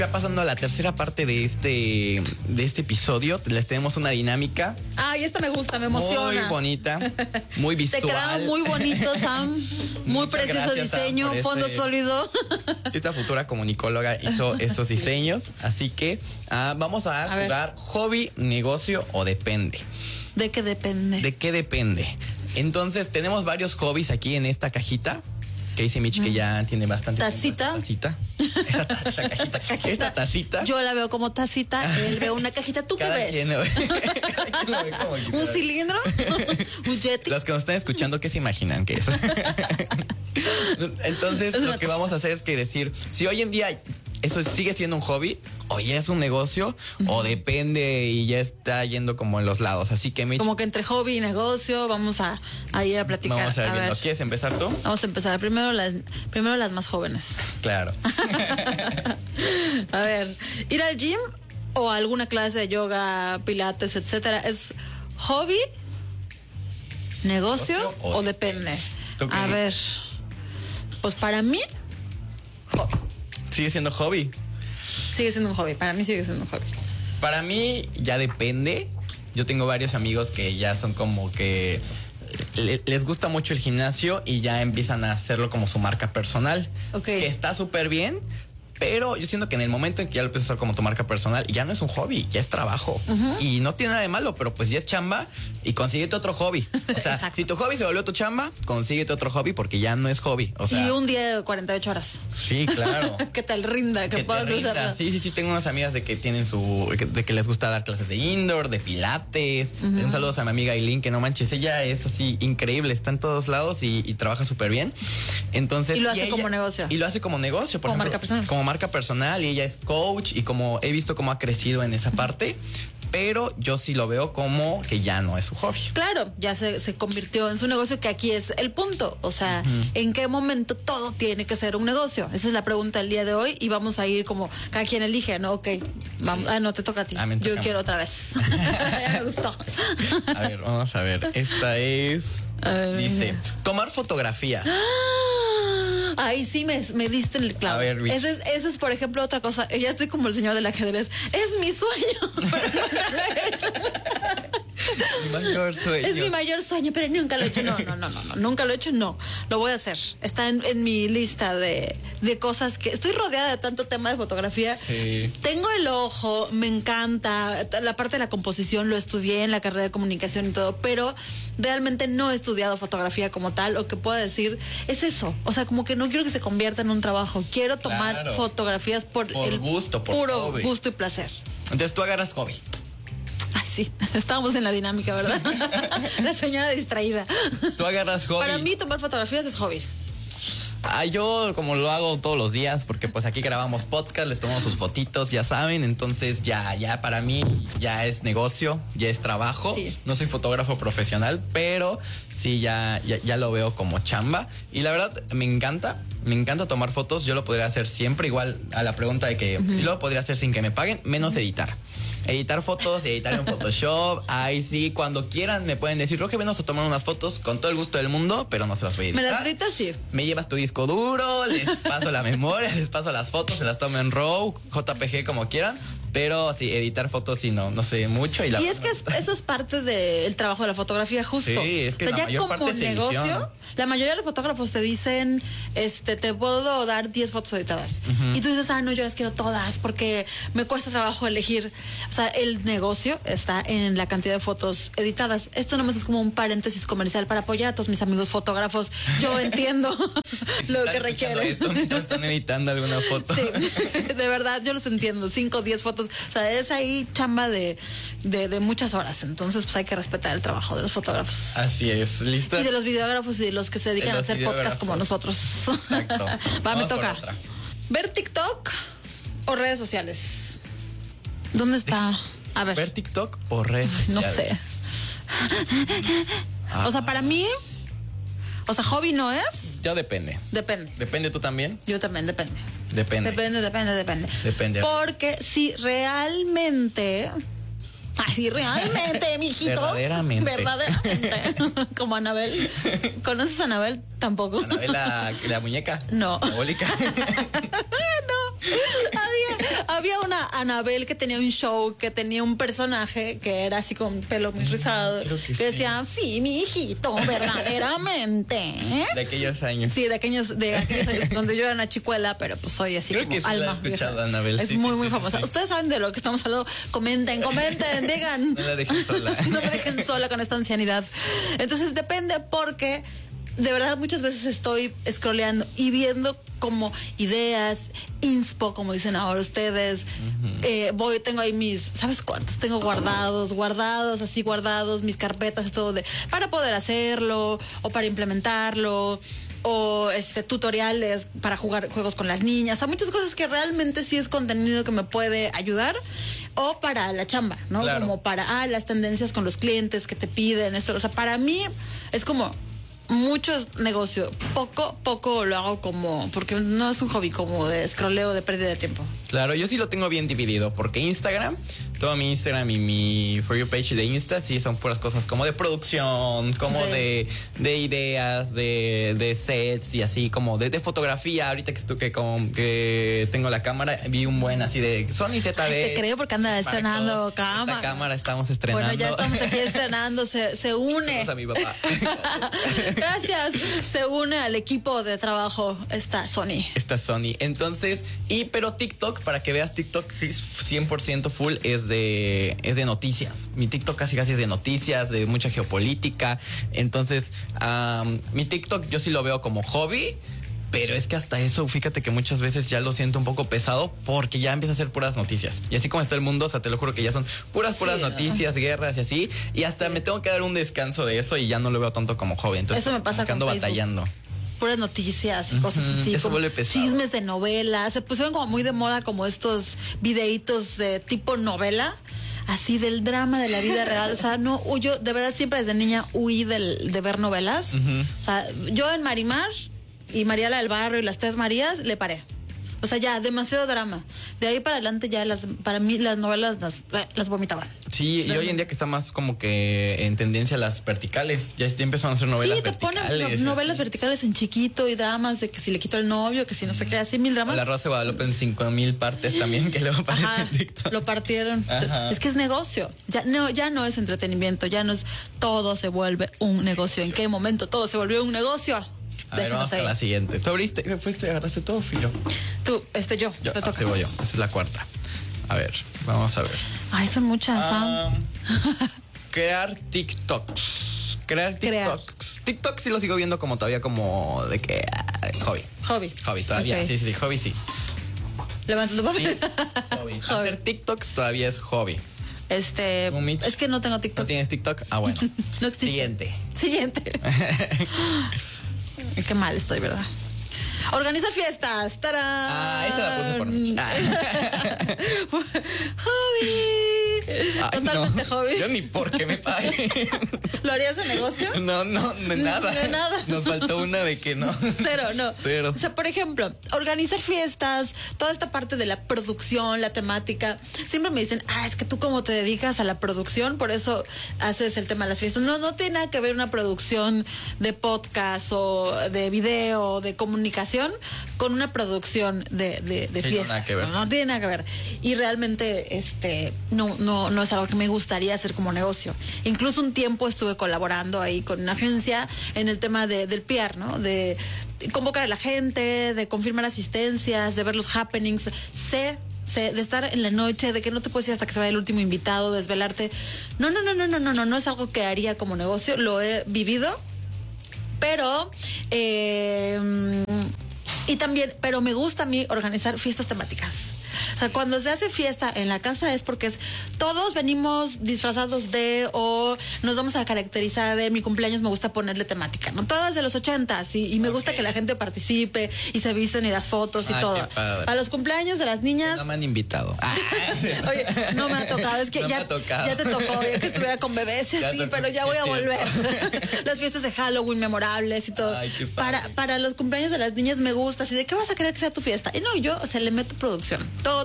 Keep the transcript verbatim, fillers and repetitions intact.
Ya pasando a la tercera parte de este, de este episodio, les tenemos una dinámica. Ay, esta me gusta, me emociona. Muy bonita, muy visual. Te quedaron muy bonitos, Sam. Muy Muchas preciso gracias, Sam, diseño, por fondo este- sólido. Esta futura comunicóloga hizo estos diseños, así que ah, vamos a, A ver. jugar hobby, negocio o depende. ¿De qué depende? ¿De qué depende? Entonces, tenemos varios hobbies aquí en esta cajita. Que dice Mitch que ya tiene bastante Tacita. tiempo esta tacita. Esta, ta- esta cajita. Esta tacita. Yo la veo como tacita, él ve una cajita. ¿Tú Cada qué ves? quien lo ve. Cada quien lo ve como ¿Un quisiera. cilindro? ¿Un yeti? Los que nos están escuchando, ¿qué se imaginan que es? Entonces, Es lo una que vamos a hacer es que decir, si hoy en día eso sigue siendo un hobby, o ya es un negocio, o depende y ya está yendo como en los lados. Así que, Mitch, Como que entre hobby y negocio vamos a, a ir a platicar. vamos a ir A viendo. ver. ¿Quieres empezar tú? Vamos a empezar. Primero las, primero las más jóvenes. Claro. A ver, ir al gym o a alguna clase de yoga, pilates, etcétera, ¿es hobby, negocio ¿Negocio o o depende? ¿Tú qué A dices? ver, pues para mí, hobby. Sigue siendo hobby. Sigue siendo un hobby. Para mí sigue siendo un hobby. Para mí ya depende. Yo tengo varios amigos que ya son como que le- les gusta mucho el gimnasio y ya empiezan a hacerlo como su marca personal. Ok. Que está súper bien. Pero yo siento que en el momento en que ya lo empiezas a usar como tu marca personal, ya no es un hobby, ya es trabajo. Y no tiene nada de malo, pero pues ya es chamba y consíguete otro hobby. O sea, Exacto. si tu hobby se volvió tu chamba, consíguete otro hobby porque ya no es hobby. O sea, Y un día de cuarenta y ocho horas. sí, claro. Que tal rinda, que, Que te puedas rinda. hacerlo. Sí, sí, sí, tengo unas amigas de que tienen su, de que les gusta dar clases de indoor, de pilates. Un saludo a mi amiga Aileen, que no manches, ella es así increíble, está en todos lados y, y trabaja súper bien. Entonces, Y lo hace ella- como negocio. Y lo hace como negocio, por Como ejemplo, marca personal. Como marca personal, y ella es coach y como he visto cómo ha crecido en esa parte, pero yo sí lo veo como que ya no es su hobby. Claro, ya se, se convirtió en su negocio, que aquí es el punto. O sea, ¿en qué momento todo tiene que ser un negocio? Esa es la pregunta del día de hoy y vamos a ir como cada quien elige, ¿no? Ok, vamos. Ah, no, te toca a ti. Ah, me Yo toca. quiero otra vez. Ya me gustó. A ver, vamos a ver. Esta es. A ver, Dice: tomar fotografías. Ahí sí me, me diste en el clavo. A ver, Rich. Ese es, ese es, por ejemplo, otra cosa. Ya estoy como el señor del ajedrez. Es mi sueño, pero nunca lo he hecho. Mi mayor sueño. Es mi mayor sueño, pero nunca lo he hecho. No, no, no, no, no. Nunca lo he hecho, no. Lo voy a hacer. Está en, en mi lista de, de cosas que... Estoy rodeada de tanto tema de fotografía. Sí. Tengo el ojo, me encanta. La parte de la composición lo estudié en la carrera de comunicación y todo, pero realmente no he estudiado fotografía como tal. Lo que puedo decir es eso. O sea, como que no quiero que se convierta en un trabajo. Quiero tomar Claro. fotografías por, Por el gusto, por puro hobby. gusto y placer. Entonces tú agarras hobby. Ay, sí, estábamos en la dinámica, ¿verdad? La señora distraída. Tú agarras hobby. Para mí tomar fotografías es hobby. Ah, yo como lo hago todos los días, porque pues aquí grabamos podcast, les tomamos sus fotitos, ya saben, entonces ya, ya para mí ya es negocio, ya es trabajo. Sí. No soy fotógrafo profesional, pero sí ya, ya, ya lo veo como chamba. Y la verdad, me encanta, me encanta tomar fotos, yo lo podría hacer siempre, igual a la pregunta de que yo lo podría hacer sin que me paguen, menos editar. Editar fotos, editar en Photoshop, ahí sí, cuando quieran me pueden decir, Roge, venos a tomar unas fotos con todo el gusto del mundo, pero no se las voy a editar. ¿Me las editas? Sí. Me llevas tu disco duro, les paso la memoria, les paso las fotos, se las tomo en RAW, J P G, como quieran. Pero sí, editar fotos sí no, no sé mucho. Y, la Y es que es- eso es parte del trabajo de la fotografía, justo. Sí, es que o sea, la ya mayor como parte es negocio, edición. la mayoría de los fotógrafos te dicen, este, te puedo dar diez fotos editadas. Y tú dices, ah, no, yo las quiero todas porque me cuesta trabajo elegir. O sea, el negocio está en la cantidad de fotos editadas. Esto nomás es como un paréntesis comercial para apoyar a todos mis amigos fotógrafos. Yo entiendo Si lo están que escuchando requiere. esto mientras están editando alguna foto. Sí, de verdad, yo los entiendo. Cinco, diez fotos. O sea, es ahí chamba de, de, de muchas horas. Entonces, pues hay que respetar el trabajo de los fotógrafos. Así es, ¿listo? Y de los videógrafos y de los que se dedican a los hacer podcast como nosotros. Exacto. Va, me Vamos por toca. otra. ¿Ver TikTok o redes sociales? ¿Dónde está? A ver, ¿Ver TikTok o redes no sociales? sé. Ah. O sea, para mí, o sea, hobby no es. Yo depende. Depende. ¿Depende tú también? Yo también, depende. Depende. Depende, depende, depende. Depende. Porque si realmente. Ay, si realmente, mijitos. Verdaderamente. Verdaderamente. Como Anabel. ¿Conoces a Anabel? Tampoco. Anabel, la, la muñeca. No. Diabólica. No. Había, Anabel, que tenía un show, que tenía un personaje que era así con pelo muy rizado, Creo que que sí. decía, sí, mi hijito, verdaderamente. De aquellos años. Sí, de aquellos, de aquellos años donde yo era una chicuela, pero pues soy así Creo como que sí la alma. he escuchado, vieja. Anabel. Es Sí, muy, sí, muy sí, famosa. sí. Ustedes saben de lo que estamos hablando. Comenten, comenten, digan. No la dejen sola. No me dejen sola con esta ancianidad. Entonces depende, porque de verdad muchas veces estoy scrolleando y viendo como ideas, inspo, como dicen ahora ustedes. Uh-huh. eh, voy, tengo ahí mis, ¿sabes cuántos? Tengo guardados, guardados, así guardados, mis carpetas, todo de, para poder hacerlo o para implementarlo. O este tutoriales para jugar juegos con las niñas, o sea, muchas cosas que realmente sí es contenido que me puede ayudar, o para la chamba, ¿no? Claro. Como para ah, las tendencias con los clientes que te piden esto, o sea, para mí es como muchos negocios, poco, poco lo hago como, porque no es un hobby como de scrolleo, de pérdida de tiempo. Claro, yo sí lo tengo bien dividido, porque Instagram, todo mi Instagram y mi For You page de Insta, sí son puras cosas como de producción, como Sí. de, de ideas, de, de sets y así, como de, de fotografía. Ahorita que, estu- que, con, que tengo la cámara, vi un buen así de Sony Z V. Ay, te creo porque anda estrenando Esta cámara. cámara estamos estrenando. Bueno, ya estamos aquí estrenando, se, se une. Saludos a mi papá. Gracias. Se une al equipo de trabajo esta Sony. Esta Sony. Entonces, y pero TikTok, para que veas TikTok, sí, cien por ciento full es de, es de noticias. Mi TikTok casi casi es de noticias, de mucha geopolítica. Entonces, um, mi TikTok yo sí lo veo como hobby. Pero es que hasta eso, fíjate que muchas veces ya lo siento un poco pesado porque ya empieza a ser puras noticias. Y así como está el mundo, o sea, te lo juro que ya son puras, puras Sí, noticias, guerras y así. Y hasta Sí. me tengo que dar un descanso de eso y ya no lo veo tanto como hobby. Entonces, Eso me pasa como que con ando Facebook. batallando. Puras noticias y cosas Ujú, así. eso como vuelve pesado. chismes de novelas. Se pusieron como muy de moda como estos videitos de tipo novela. Así del drama de la vida real. O sea, no, yo de verdad siempre desde niña huí del, de ver novelas. Ujú. O sea, yo en Marimar y Mariala del Barrio y las Tres Marías le paré. O sea, ya, demasiado drama. De ahí para adelante ya las, para mí las novelas las, las vomitaban. Sí, y hoy en día que está más como que en tendencia las verticales, ya, ya empezaron a hacer novelas Sí, te verticales. ponen no- novelas así. verticales en chiquito y dramas de que si le quito el novio, que si no sé qué, así mil dramas. La Rosa de Guadalupe en cinco mil partes también, que luego aparece Ajá, en TikTok. lo partieron. Ajá. Es que es negocio. Ya no, ya no es entretenimiento, ya no es todo se vuelve un negocio. ¿En qué momento todo se volvió un negocio? A ver, vamos Déjenos a ahí. la siguiente. ¿Tú abriste, fuiste, agarraste todo, Filo? Tú, este yo, Yo, te ah, toca. sí, voy yo. Esa es la cuarta. A ver, vamos a ver. Ay, son muchas, Sam. Ah, crear TikToks. Crear Crear. TikToks. TikTok sí lo sigo viendo como todavía como de que ah, hobby. Hobby. Hobby, todavía. Ok. Sí, sí, sí, hobby sí. Levanta tu papel. Hobby. Hobby. Hacer TikToks todavía es hobby. Este, ¿Tú, Mitch? es que no tengo ¿No TikTok. tienes TikTok? Ah, bueno. No existe. Siguiente. Siguiente. Qué mal estoy, ¿verdad? Organizar fiestas. ¡Tarán! Ah, esa la puse por Mitch. Ah. Hobby. Ay, Totalmente no. hobby. Yo ni por qué me paguen. ¿Lo harías de negocio? No, no, de nada. De nada. Nos faltó una de que no. Cero, no. Cero. O sea, por ejemplo, organizar fiestas, toda esta parte de la producción, la temática. Siempre me dicen, ah, es que tú como te dedicas a la producción, por eso haces el tema de las fiestas. No, no tiene nada que ver una producción de podcast o de video, de comunicación, con una producción de, de, de Sí, no, fiestas. nada que ver. No, no tiene nada que ver. Y realmente, este, no, no, no es algo que me gustaría hacer como negocio. Incluso un tiempo estuve colaborando ahí con una agencia en el tema de, del P R, ¿no? De convocar a la gente, de confirmar asistencias, de ver los happenings. Sé, sé, de estar en la noche, de que no te puedes ir hasta que se vaya el último invitado, desvelarte. No, no, no, no, no, no, no, no es algo que haría como negocio. Lo he vivido, pero eh, y también, pero me gusta a mí organizar fiestas temáticas. O sea, cuando se hace fiesta en la casa es porque es, todos venimos disfrazados de o nos vamos a caracterizar de mi cumpleaños me gusta ponerle temática, ¿no? Todas de los ochentas y, y me gusta Ok. que la gente participe y se visten y las fotos y Ay, todo. qué padre. Para los cumpleaños de las niñas. No me han invitado. Ah. Oye, no me ha tocado, es que No me ya, ha tocado. ya te tocó, ya que estuviera con bebés y Ya así, te- pero ya sí, voy a es volver. cierto. Las fiestas de Halloween memorables y todo. Ay, qué padre. para, para los cumpleaños de las niñas me gusta, así de qué vas a querer que sea tu fiesta. Y no, yo, o sea, le meto producción. Todo